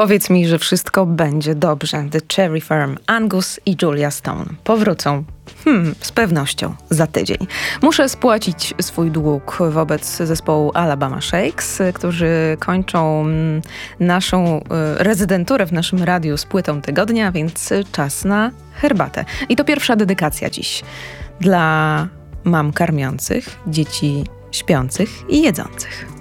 Powiedz mi, że wszystko będzie dobrze. The Cherry Farm, Angus i Julia Stone powrócą. Z pewnością za tydzień. Muszę spłacić swój dług wobec zespołu Alabama Shakes, którzy kończą naszą rezydenturę w naszym radiu z płytą tygodnia, więc czas na herbatę. I to pierwsza dedykacja dziś dla mam karmiących, dzieci śpiących i jedzących.